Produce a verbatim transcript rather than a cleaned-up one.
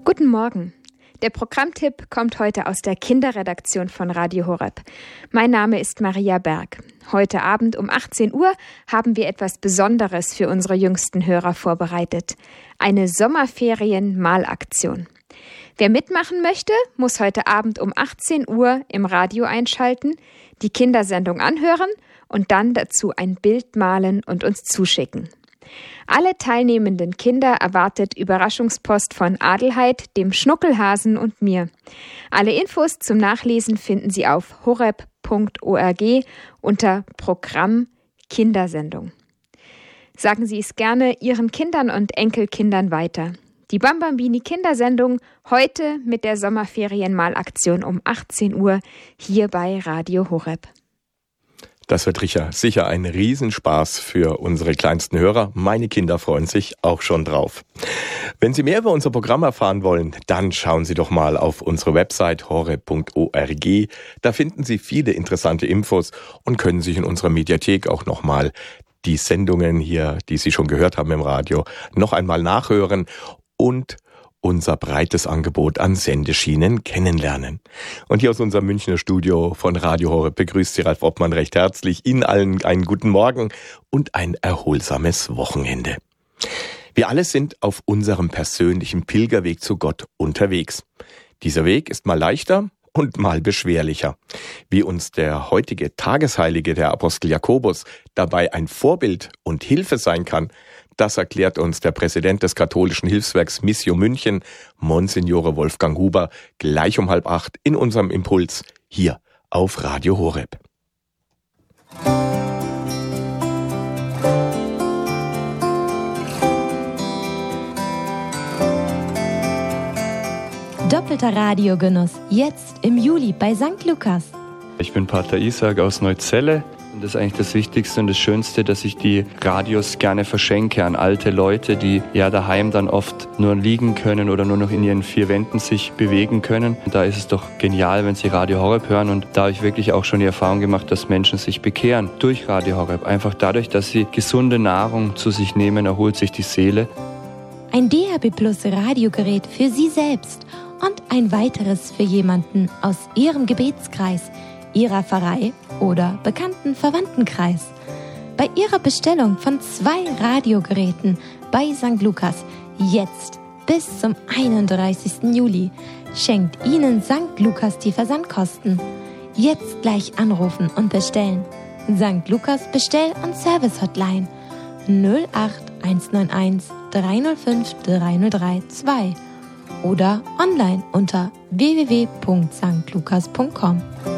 Guten Morgen. Der Programmtipp kommt heute aus der Kinderredaktion von Radio Horeb. Mein Name ist Maria Berg. Heute Abend um achtzehn Uhr haben wir etwas Besonderes für unsere jüngsten Hörer vorbereitet. Eine Sommerferien-Malaktion. Wer mitmachen möchte, muss heute Abend um achtzehn Uhr im Radio einschalten, die Kindersendung anhören und dann dazu ein Bild malen und uns zuschicken. Alle teilnehmenden Kinder erwartet Überraschungspost von Adelheid, dem Schnuckelhasen und mir. Alle Infos zum Nachlesen finden Sie auf horeb punkt org unter Programm Kindersendung. Sagen Sie es gerne Ihren Kindern und Enkelkindern weiter. Die Bambambini Kindersendung heute mit der Sommerferienmalaktion um achtzehn Uhr hier bei Radio Horeb. Das wird sicher ein Riesenspaß für unsere kleinsten Hörer. Meine Kinder freuen sich auch schon drauf. Wenn Sie mehr über unser Programm erfahren wollen, dann schauen Sie doch mal auf unsere Website horeb punkt org. Da finden Sie viele interessante Infos und können sich in unserer Mediathek auch nochmal die Sendungen hier, die Sie schon gehört haben im Radio, noch einmal nachhören und unser breites Angebot an Sendeschienen kennenlernen. Und hier aus unserem Münchner Studio von Radio Horeb begrüßt Sie Ralf Obmann recht herzlich. Ihnen allen einen guten Morgen und ein erholsames Wochenende. Wir alle sind auf unserem persönlichen Pilgerweg zu Gott unterwegs. Dieser Weg ist mal leichter und mal beschwerlicher. Wie uns der heutige Tagesheilige, der Apostel Jakobus, dabei ein Vorbild und Hilfe sein kann, das erklärt uns der Präsident des katholischen Hilfswerks Missio München, Monsignore Wolfgang Huber, gleich um halb acht in unserem Impuls hier auf Radio Horeb. Doppelter Radiogenuss, jetzt im Juli bei Sankt Lukas. Ich bin Pater Isaac aus Neuzelle. Und das ist eigentlich das Wichtigste und das Schönste, dass ich die Radios gerne verschenke an alte Leute, die ja daheim dann oft nur liegen können oder nur noch in ihren vier Wänden sich bewegen können. Und da ist es doch genial, wenn sie Radio Horeb hören. Und da habe ich wirklich auch schon die Erfahrung gemacht, dass Menschen sich bekehren durch Radio Horeb. Einfach dadurch, dass sie gesunde Nahrung zu sich nehmen, erholt sich die Seele. Ein D A B Plus Radiogerät für Sie selbst und ein weiteres für jemanden aus Ihrem Gebetskreis, Ihrer Pfarrei oder bekannten Verwandtenkreis. Bei Ihrer Bestellung von zwei Radiogeräten bei Sankt Lukas jetzt bis zum einunddreißigsten Juli schenkt Ihnen Sankt Lukas die Versandkosten. Jetzt gleich anrufen und bestellen. Sankt Lukas Bestell- und Service-Hotline null acht eins neun eins drei null fünf drei null drei zwei oder online unter w w w punkt sankt lukas punkt com.